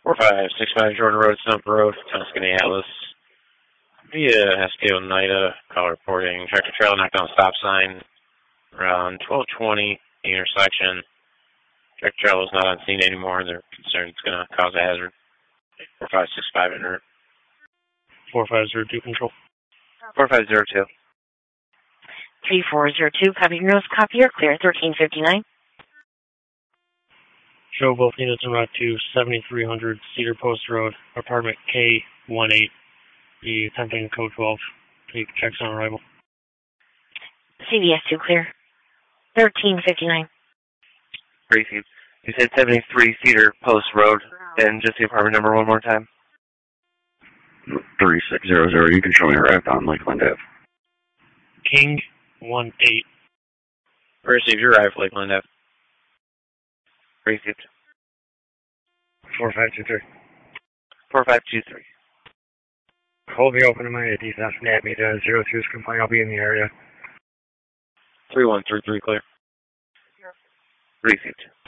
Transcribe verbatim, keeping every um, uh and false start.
four five six five Jordan Road, Stump Road, Tuscany Atlas. Via Haskell Nida, call reporting. Tractor trailer knocked down a stop sign around twelve twenty, the intersection. Tractor trailer is not on scene anymore. They're concerned it's going to cause a hazard. four five six five in route. four five zero two control. four five zero two. three four zero two, copy Rose, copy, you're clear, thirteen fifty-nine. Show both units en route to seventy-three hundred Cedar Post Road, apartment K eighteen. The attempting code twelve. Take checks on arrival. C D S two clear, thirteen fifty-nine. Briefing. You said seventy-three Cedar Post Road, and just the apartment number one more time. three six zero zero, you can show me arrived on Lakeland Ave. King eighteen. Received, you arrived Lakeland Ave. Received. four five two three. four five two three. Hold me open to my I D, that's Nat me to zero two is complaint, I'll be in the area. three one three three clear. Received.